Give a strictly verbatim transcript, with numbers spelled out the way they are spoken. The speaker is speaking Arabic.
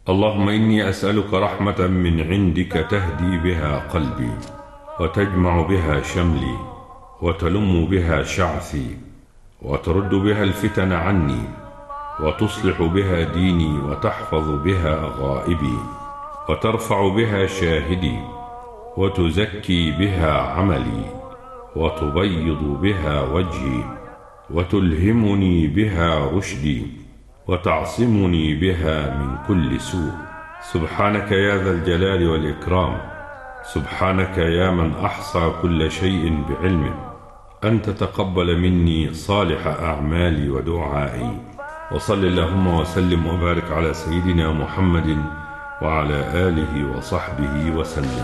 اللهم إني أسألك رحمة من عندك تهدي بها قلبي، وتجمع بها شملي، وتلم بها شعثي، وترد بها الفتن عني، وتصلح بها ديني، وتحفظ بها غائبي، وترفع بها شاهدي، وتزكي بها عملي، وتبيض بها وجهي، وتلهمني بها رشدي، وتعصمني بها من كل سوء. سبحانك يا ذا الجلال والإكرام، سبحانك يا من أحصى كل شيء بعلمه، أن تتقبل مني صالح أعمالي ودعائي. وصل اللهم وسلم وبارك على سيدنا محمد وعلى آله وصحبه وسلم.